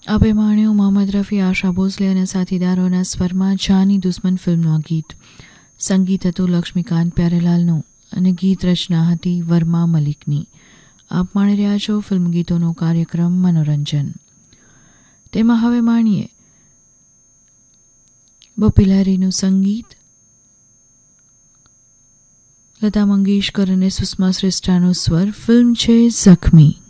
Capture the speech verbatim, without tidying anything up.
આપે માણ્યું મોહમ્મદ રફી, આશા ભોસલે અને સાથીદારોના સ્વરમાં જાની દુશ્મન ફિલ્મનું ગીત. સંગીત હતું લક્ષ્મીકાંત પ્યારેલાલનું અને ગીત રચના હતી વર્મા મલિકની. આપ માણી રહ્યા છો ફિલ્મ ગીતોનો કાર્યક્રમ મનોરંજન. તેમાં હવે માણીએ બપ્પી લહેરીનું સંગીત, લતા મંગેશકર અને સુષ્મા શ્રેષ્ઠાનો સ્વર. ફિલ્મ છે ઝખ્મી.